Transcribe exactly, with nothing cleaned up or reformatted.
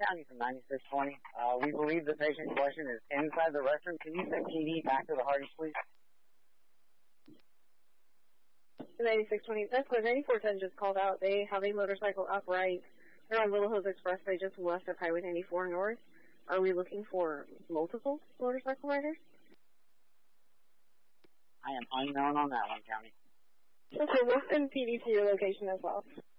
County from ninety-six twenty. Uh, we believe the patient in question is inside the restroom. Can you send P D back to the Hardys, please? ninety-six twenty, that's clear. ninety-four ten just called out. They have a motorcycle upright. They're on Little Hills Expressway just west of Highway ninety-four North. Are we looking for multiple motorcycle riders? I am unknown on that one, County. Okay, we'll send P D to your location as well.